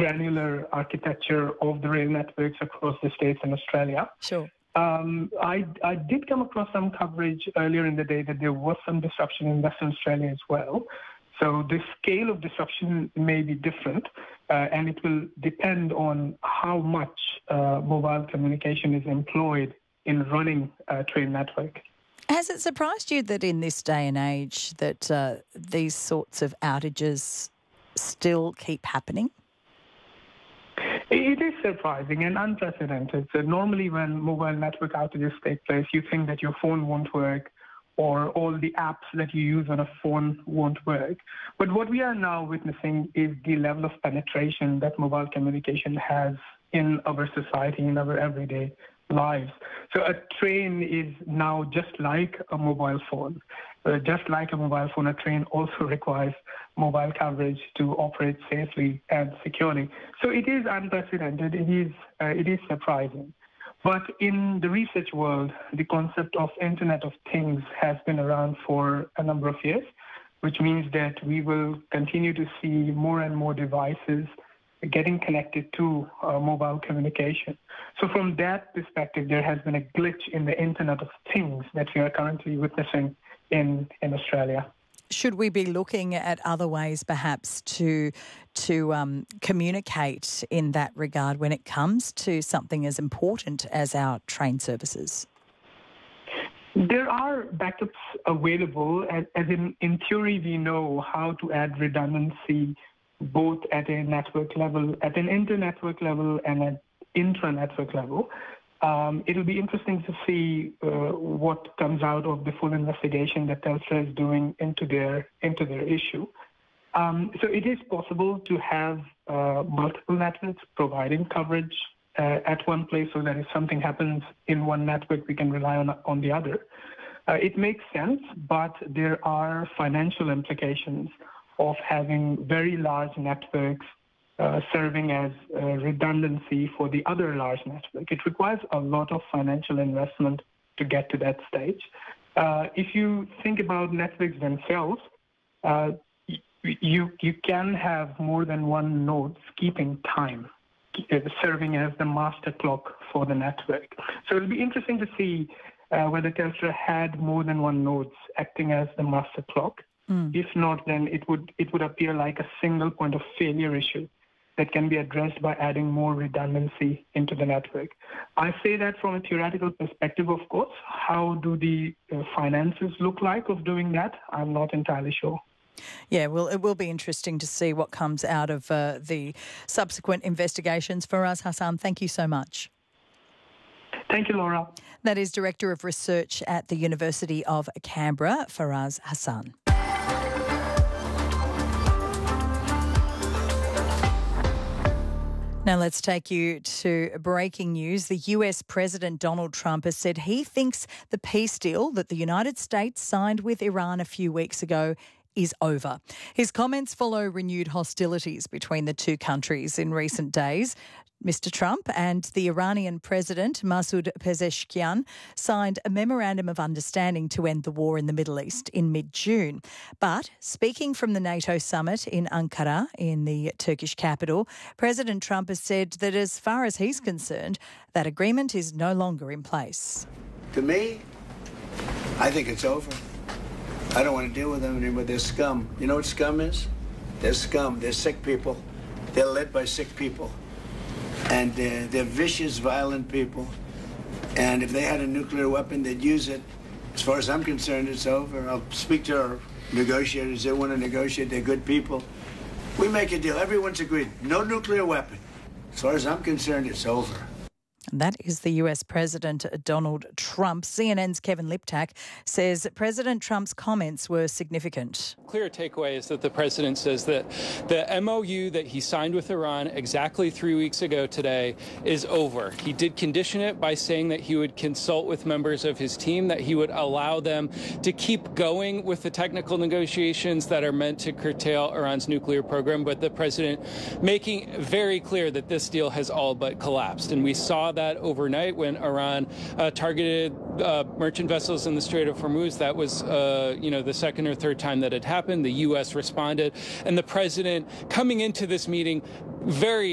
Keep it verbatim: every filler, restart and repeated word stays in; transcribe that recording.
granular architecture of the rail networks across the states and Australia. Sure. Um, I, I did come across some coverage earlier in the day that there was some disruption in Western Australia as well. So the scale of disruption may be different, uh, and it will depend on how much uh, mobile communication is employed in running a train network. Has it surprised you that in this day and age that uh, these sorts of outages still keep happening? It is surprising and unprecedented. So normally when mobile network outages take place, you think that your phone won't work or all the apps that you use on a phone won't work. But what we are now witnessing is the level of penetration that mobile communication has in our society, in our everyday lives. So a train is now just like a mobile phone. Uh, just like a mobile phone, a train also requires mobile coverage to operate safely and securely. So it is unprecedented. It is, uh, it is surprising. But in the research world, the concept of Internet of Things has been around for a number of years, which means that we will continue to see more and more devices getting connected to uh, mobile communication. So from that perspective, there has been a glitch in the Internet of Things that we are currently witnessing in, in Australia. Should we be looking at other ways perhaps to to um, communicate in that regard when it comes to something as important as our train services? There are backups available, as, as in, in theory we know how to add redundancy both at a network level, at an inter-network level and at intra-network level. Um, it'll be interesting to see uh, what comes out of the full investigation that Telstra is doing into their into their issue. Um, so it is possible to have uh, multiple networks providing coverage uh, at one place, so that if something happens in one network, we can rely on on the other. Uh, it makes sense, but there are financial implications of having very large networks Uh, serving as uh, redundancy for the other large network. It requires a lot of financial investment to get to that stage. Uh, if you think about networks themselves, uh, you you can have more than one node keeping time, serving as the master clock for the network. So it'll be interesting to see uh, whether Telstra had more than one node acting as the master clock. Mm. If not, then it would it would appear like a single point of failure issue that can be addressed by adding more redundancy into the network. I say that from a theoretical perspective, of course. How do the uh, finances look like of doing that? I'm not entirely sure. Yeah, well, it will be interesting to see what comes out of uh, the subsequent investigations. Faraz Hassan, thank you so much. Thank you, Laura. That is Director of Research at the University of Canberra, Faraz Hassan. Now let's take you to breaking news. The U S President Donald Trump has said he thinks the peace deal that the United States signed with Iran a few weeks ago is over. His comments follow renewed hostilities between the two countries in recent days. Mister Trump and the Iranian President Masoud Pezeshkian signed a memorandum of understanding to end the war in the Middle East in mid-June. But speaking from the NATO summit in Ankara, in the Turkish capital, President Trump has said that as far as he's concerned, that agreement is no longer in place. To me, I think it's over. I don't want to deal with them anymore. They're scum. You know what scum is? They're scum. They're sick people. They're led by sick people. And uh, they're vicious, violent people. And if they had a nuclear weapon, they'd use it. As far as I'm concerned, it's over. I'll speak to our negotiators. They want to negotiate. They're good people. We make a deal. Everyone's agreed. No nuclear weapon. As far as I'm concerned, it's over. That is the U S President Donald Trump. C N N's Kevin Liptak says President Trump's comments were significant. Clear takeaway is that the president says that the M O U that he signed with Iran exactly three weeks ago today is over. He did condition it by saying that he would consult with members of his team, that he would allow them to keep going with the technical negotiations that are meant to curtail Iran's nuclear program. But the president making very clear that this deal has all but collapsed. And we saw that overnight when Iran uh, targeted uh, merchant vessels in the Strait of Hormuz. That was, uh, you know, the second or third time that had happened. The U S responded, and the president coming into this meeting very